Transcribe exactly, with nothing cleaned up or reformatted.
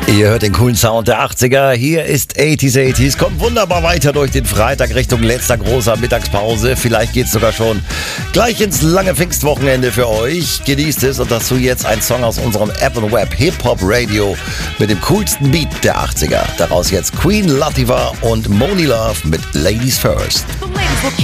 Ihr hört den coolen Sound der achtziger. Hier ist achtziger achtziger. Kommt wunderbar weiter durch den Freitag Richtung letzter großer Mittagspause. Vielleicht geht es sogar schon gleich ins lange Pfingstwochenende für euch. Genießt es und dazu jetzt ein Song aus unserem App und Web Hip-Hop Radio mit dem coolsten Beat der achtziger. Daraus jetzt Queen Latifah und Monie Love mit Ladies First.